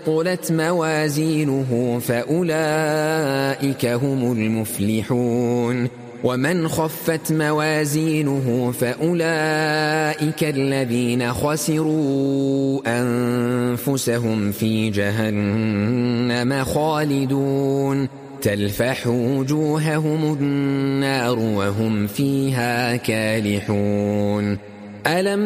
ثقلت موازينه فأولئك هم المفلحون ومن خفت موازينه فأولئك الذين خسروا أنفسهم في جهنم خالدون تلفح وجوههم النار وهم فيها كالحون. ألم